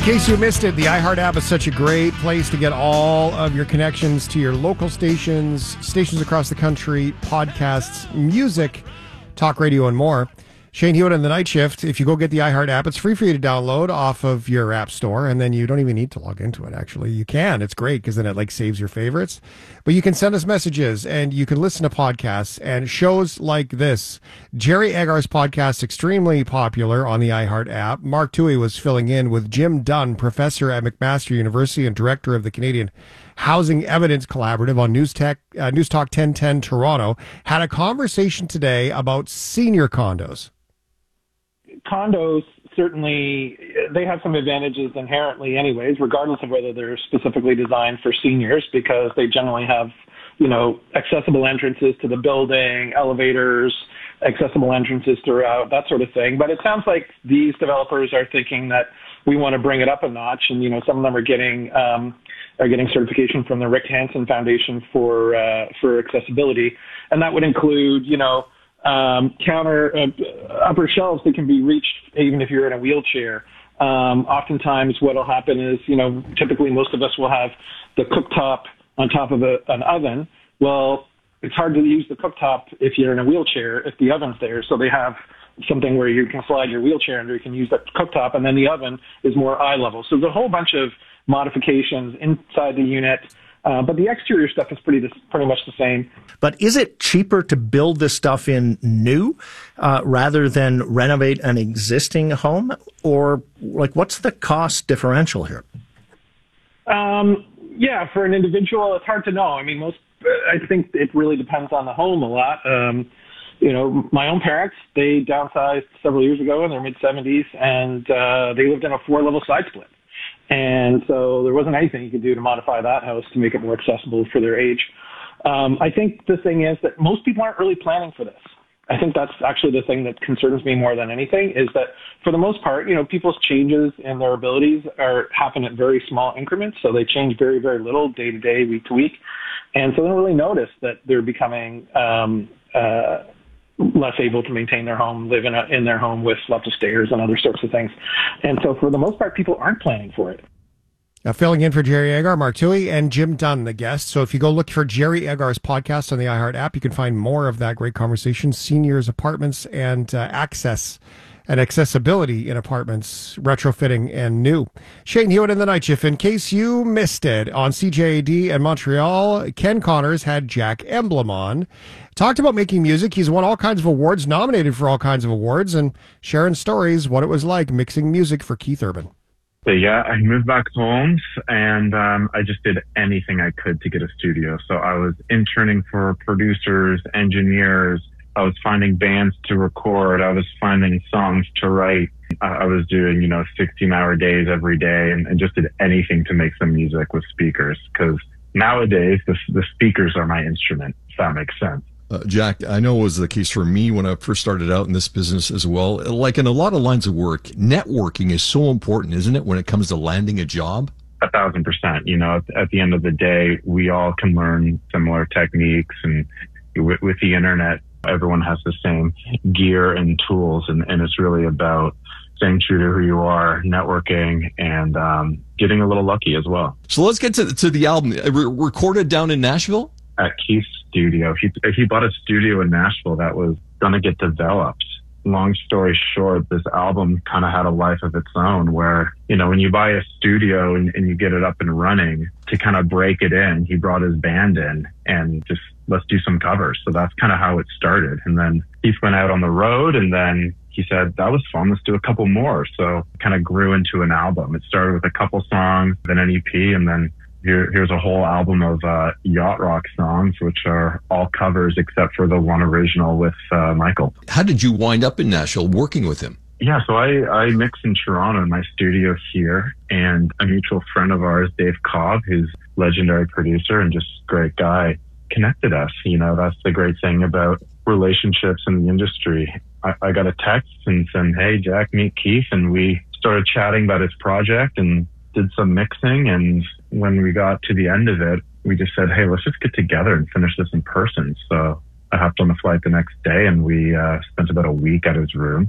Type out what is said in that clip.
case you missed it, the iHeart app is such a great place to get all of your connections to your local stations, stations across the country, podcasts, music, talk radio, and more. Shane Hewitt and The Night Shift. If you go get the iHeart app, it's free for you to download off of your app store, and then you don't even need to log into it, actually. You can. It's great because then it saves your favorites. But you can send us messages, and you can listen to podcasts and shows like this. Jerry Agar's podcast, extremely popular on the iHeart app. Mark Toohey was filling in with Jim Dunn, professor at McMaster University and director of the Canadian Housing Evidence Collaborative on News Talk 1010 Toronto, had a conversation today about senior condos. Condos, certainly, they have some advantages inherently anyways, regardless of whether they're specifically designed for seniors, because they generally have, accessible entrances to the building, elevators, accessible entrances throughout, that sort of thing. But it sounds like these developers are thinking that we want to bring it up a notch, and, some of them are getting certification from the Rick Hansen Foundation for accessibility. And that would include, upper shelves that can be reached even if you're in a wheelchair. Oftentimes what will happen is, typically most of us will have the cooktop on top of an oven. Well, it's hard to use the cooktop if you're in a wheelchair, if the oven's there. So they have something where you can slide your wheelchair under, you can use that cooktop, and then the oven is more eye level. So there's a whole bunch of modifications inside the unit. But the exterior stuff is pretty much the same. But is it cheaper to build this stuff in new rather than renovate an existing home? Or what's the cost differential here? Yeah, for an individual, it's hard to know. I think it really depends on the home a lot. My own parents, they downsized several years ago in their mid-70s, and they lived in a 4-level side split. And so there wasn't anything you could do to modify that house to make it more accessible for their age. I think the thing is that most people aren't really planning for this. I think that's actually the thing that concerns me more than anything, is that for the most part, people's changes in their abilities happen at very small increments. So they change very, very little day to day, week to week. And so they don't really notice that they're becoming less able to maintain their home, live in their home with lots of stairs and other sorts of things. And so for the most part, people aren't planning for it. Now, filling in for Jerry Agar, Mark Toohey, and Jim Dunn, the guest. So if you go look for Jerry Agar's podcast on the iHeart app, you can find more of that great conversation, seniors, apartments, and access and accessibility in apartments, retrofitting and new. Shane Hewitt in The Night Shift. In case you missed it, on CJAD in Montreal, Ken Connors had Jack Emblem on. Talked about making music. He's won all kinds of awards, nominated for all kinds of awards, and sharing stories, what it was like mixing music for Keith Urban. So yeah, I moved back home, and I just did anything I could to get a studio. So I was interning for producers, engineers. I was finding bands to record. I was finding songs to write. I was doing, 16-hour days every day, and just did anything to make some music with speakers. Because nowadays, the speakers are my instrument, if that makes sense. Jack, I know it was the case for me when I first started out in this business as well. Like in a lot of lines of work, networking is so important, isn't it, when it comes to landing a job? 1,000%. At the end of the day, we all can learn similar techniques, and with the internet, everyone has the same gear and tools, and it's really about staying true to who you are, networking, and getting a little lucky as well. So let's get to the album. Recorded down in Nashville? At Keith's studio. He bought a studio in Nashville that was going to get developed. Long story short, this album kind of had a life of its own where, when you buy a studio and you get it up and running, to kind of break it in, he brought his band in and just, let's do some covers. So that's kind of how it started. And then Keith went out on the road, and then he said, that was fun, let's do a couple more. So it kind of grew into an album. It started with a couple songs, then an EP, and then here's a whole album of yacht rock songs, which are all covers except for the one original with Michael. How did you wind up in Nashville working with him? Yeah, so I mix in Toronto in my studio here, and a mutual friend of ours, Dave Cobb, who's legendary producer and just great guy, connected us. That's the great thing about relationships in the industry. I got a text and said, hey, Jack, meet Keith, and we started chatting about his project and did some mixing, and when we got to the end of it, we just said, hey, let's just get together and finish this in person. So I hopped on the flight the next day, and we spent about a week at his room.